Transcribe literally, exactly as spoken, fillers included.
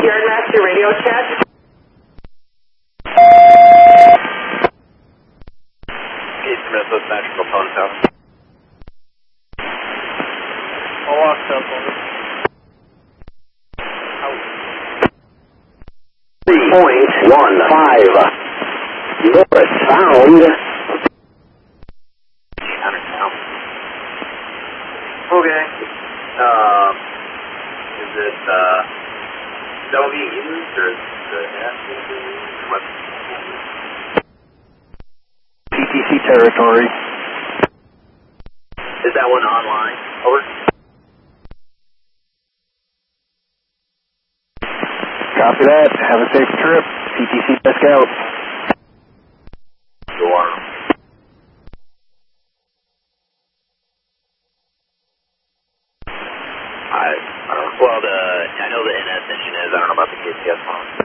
Yardmaster radio check. East Minnesota Central Component House. I'll walk up on it. three point one five. North sound. Okay. Um, is it, uh, that will be used, or is the national used? What? P T C territory. Is that one online? Over. Copy that. Have a safe trip. P T C desk out. Sure. I, I don't know. Well, the, I know the N S engine is. I don't know about the K C S one.